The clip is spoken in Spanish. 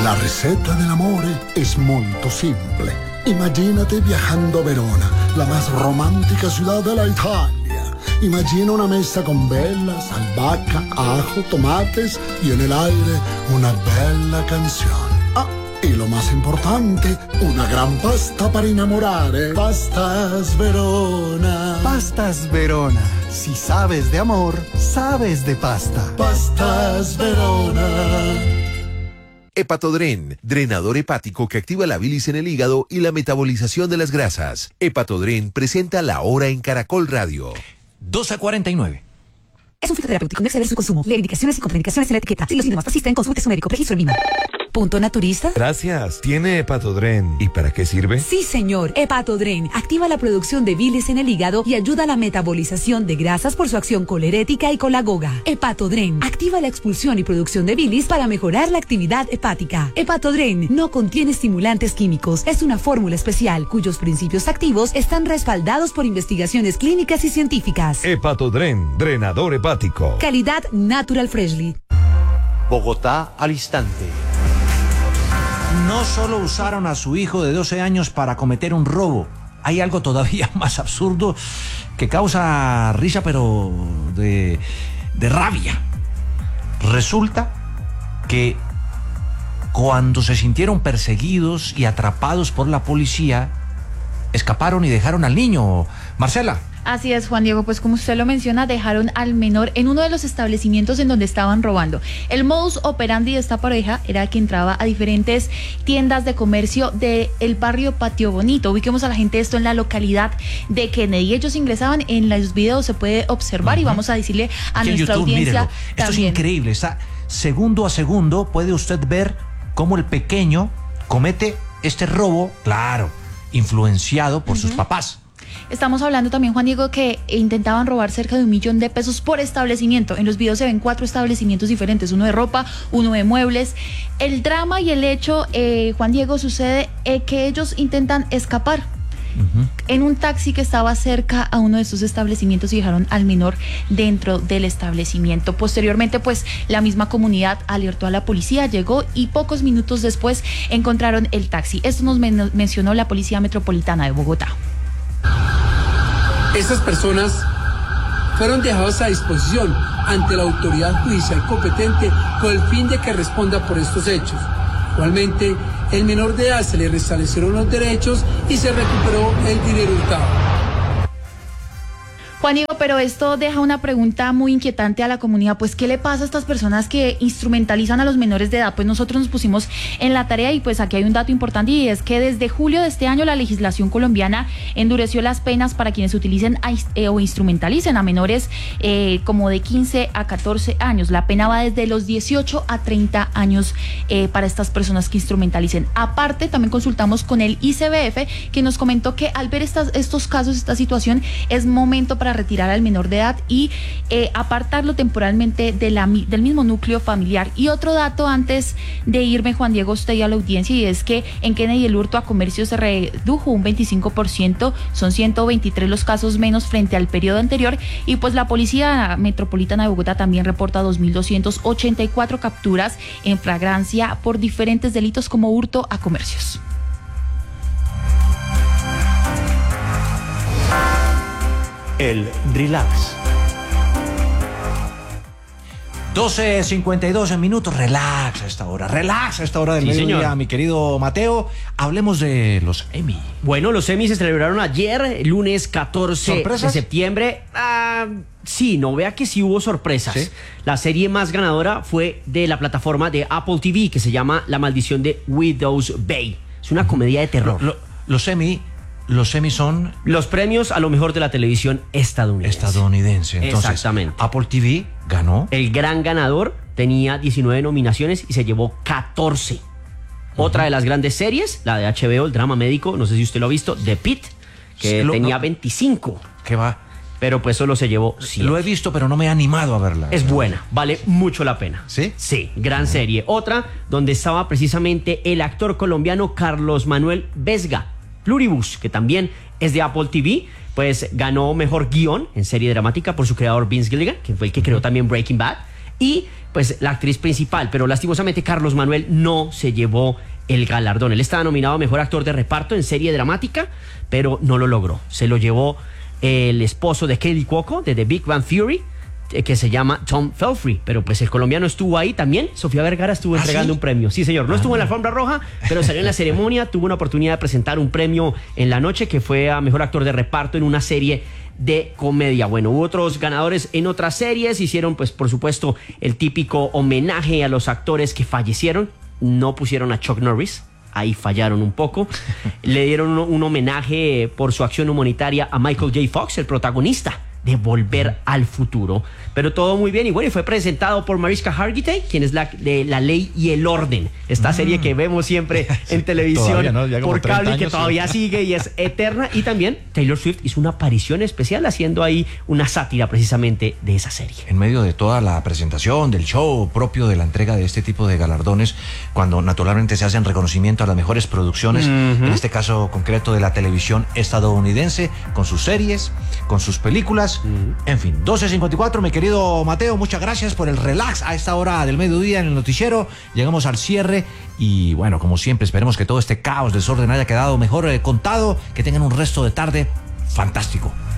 La ricetta dell'amore è molto simple. Imagínate viajando a Verona, la más romántica ciudad de la Italia. Imagina una mesa con velas, albahaca, ajo, tomates y en el aire una bella canción. Ah, y lo más importante, una gran pasta para enamorare. Pastas Verona. Pastas Verona. Si sabes de amor, sabes de pasta. Pastas Verona. Hepatodren, drenador hepático que activa la bilis en el hígado y la metabolización de las grasas. Hepatodren presenta La Hora en Caracol Radio. 12:49. Es un fitoterapéutico, no exceder su consumo. Lee indicaciones y contraindicaciones en la etiqueta. Si los síntomas persisten, consulte a su médico. Registro en Lima. ¿Punto naturista? Gracias. ¿Tiene Hepatodren? ¿Y para qué sirve? Sí, señor. Hepatodren activa la producción de bilis en el hígado y ayuda a la metabolización de grasas por su acción colerética y colagoga. Hepatodren activa la expulsión y producción de bilis para mejorar la actividad hepática. Hepatodren no contiene estimulantes químicos. Es una fórmula especial cuyos principios activos están respaldados por investigaciones clínicas y científicas. Hepatodren, drenador hepático. Calidad Natural Freshly. Bogotá al instante. No solo usaron a su hijo de 12 años para cometer un robo. Hay algo todavía más absurdo que causa risa, pero de rabia. Resulta que cuando se sintieron perseguidos y atrapados por la policía, escaparon y dejaron al niño. Marcela. Así es, Juan Diego, pues como usted lo menciona, dejaron al menor en uno de los establecimientos en donde estaban robando. El modus operandi de esta pareja era que entraba a diferentes tiendas de comercio del barrio Patio Bonito. Ubiquemos a la gente esto en la localidad de Kennedy. Ellos ingresaban, en los videos se puede observar y vamos a decirle a aquí nuestra YouTube, audiencia mírelo. Esto también. es increíble, está segundo a segundo, puede usted ver cómo el pequeño comete este robo, claro, influenciado por sus papás. Estamos hablando también, Juan Diego, que intentaban robar cerca de 1 millón de pesos por establecimiento. En los videos se ven 4 establecimientos diferentes, uno de ropa, uno de muebles. El drama y el hecho, Juan Diego, sucede que ellos intentan escapar en un taxi que estaba cerca a uno de estos establecimientos y dejaron al menor dentro del establecimiento. Posteriormente, pues la misma comunidad alertó a la policía, llegó y pocos minutos después encontraron el taxi. Esto nos mencionó la Policía Metropolitana de Bogotá. Estas personas fueron dejadas a disposición ante la autoridad judicial competente con el fin de que responda por estos hechos. Igualmente, el menor de edad se le restablecieron los derechos y se recuperó el dinero hurtado. Juan Diego, pero esto deja una pregunta muy inquietante a la comunidad, pues ¿qué le pasa a estas personas que instrumentalizan a los menores de edad? Pues nosotros nos pusimos en la tarea y pues aquí hay un dato importante y es que desde julio de este año la legislación colombiana endureció las penas para quienes utilicen o instrumentalicen a menores como de 15 a 14 años. La pena va desde los 18 a 30 años para estas personas que instrumentalicen. Aparte, también consultamos con el ICBF, que nos comentó que al ver estos casos, esta situación, es momento para retirar al menor de edad y apartarlo temporalmente del mismo núcleo familiar. Y otro dato antes de irme, Juan Diego, usted y a la audiencia, y es que en Kennedy el hurto a comercio se redujo un 25%, son 123 los casos menos frente al periodo anterior, y pues la Policía Metropolitana de Bogotá también reporta 2.284 capturas en flagrancia por diferentes delitos como hurto a comercios. El relax. 12:52 minutos, relax a esta hora del mediodía, señor. mi querido Mateo. Hablemos de los Emmy. Bueno, los Emmy se celebraron ayer, lunes 14 ¿Sorpresas? de septiembre. Sí, no, vea que sí hubo sorpresas. ¿Sí? La serie más ganadora fue de la plataforma de Apple TV, que se llama La Maldición de Widow's Bay. Es una comedia de terror. Los Emmy son los premios a lo mejor de la televisión estadounidense. Entonces, exactamente. Apple TV ganó. El gran ganador tenía 19 nominaciones y se llevó 14. Otra de las grandes series, la de HBO, el drama médico, no sé si usted lo ha visto, The Pitt, que tenía 25. ¿Qué va? Pero pues solo se llevó 7. Lo he visto, pero no me he animado a verla. Es buena, vale mucho la pena. ¿Sí? Sí, gran serie. Otra donde estaba precisamente el actor colombiano Carlos Manuel Vesga, Pluribus, que también es de Apple TV, pues ganó mejor guión en serie dramática por su creador Vince Gilligan, que fue el que creó también Breaking Bad. y pues la actriz principal, pero lastimosamente Carlos Manuel no se llevó el galardón. Él estaba nominado a Mejor Actor de Reparto en serie dramática, pero no lo logró. Se lo llevó el esposo de Kaley Cuoco, de The Big Bang Theory, que se llama Tom Pelphrey, pero pues el colombiano estuvo ahí también. Sofía Vergara estuvo entregando un premio. Sí, señor, no estuvo en la alfombra roja, pero salió en la ceremonia, tuvo una oportunidad de presentar un premio en la noche, que fue a Mejor Actor de Reparto en una serie de comedia. Bueno, hubo otros ganadores en otras series, hicieron pues por supuesto el típico homenaje a los actores que fallecieron. No pusieron a Chuck Norris, ahí fallaron un poco. Le dieron un homenaje por su acción humanitaria a Michael J. Fox, el protagonista de Volver al Futuro. Pero todo muy bien, y bueno, y fue presentado por Mariska Hargitay, quien es de La Ley y el Orden, esta serie que vemos siempre en televisión por cable y que todavía sigue y es eterna. Y también Taylor Swift hizo una aparición especial haciendo ahí una sátira precisamente de esa serie. En medio de toda la presentación, del show propio de la entrega de este tipo de galardones, cuando naturalmente se hacen reconocimiento a las mejores producciones, en este caso concreto de la televisión estadounidense, con sus series, con sus películas. En fin, 12:54, mi querido Mateo, muchas gracias por el relax a esta hora del mediodía en el noticiero. Llegamos al cierre y bueno, como siempre, esperemos que todo este caos, desorden haya quedado mejor contado, que tengan un resto de tarde fantástico.